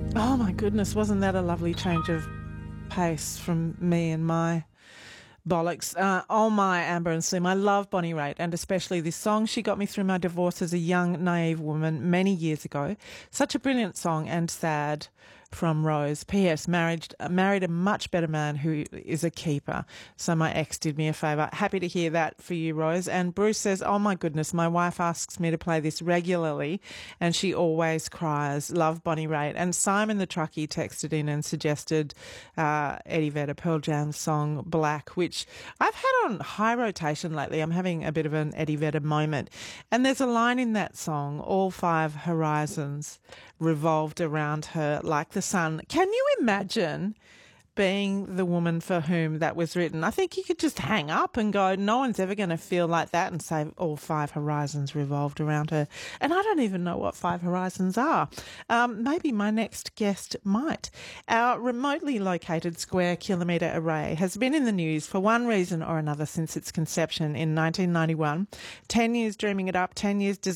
Oh my goodness, wasn't that a lovely change of pace from me and my bollocks? Oh my, Amber and Slim, I love Bonnie Raitt, and especially this song. She got me through my divorce as a young, naive woman many years ago. Such a brilliant song, and sad. From Rose. P.S. Married a much better man who is a keeper. So my ex did me a favour. Happy to hear that for you, Rose. And Bruce says, oh my goodness, my wife asks me to play this regularly and she always cries. Love Bonnie Raitt. And Simon the truckie texted in and suggested Eddie Vedder, Pearl Jam's song Black, which I've had on high rotation lately. I'm having a bit of an Eddie Vedder moment. And there's a line in that song, all five horizons revolved around her like the sun. Can you imagine being the woman for whom that was written? I think you could just hang up and go, no one's ever going to feel like that, and say all five horizons revolved around her. And I don't even know what five horizons are. Maybe my next guest might. Our remotely located square kilometre array has been in the news for one reason or another since its conception in 1991. 10 years dreaming it up, 10 years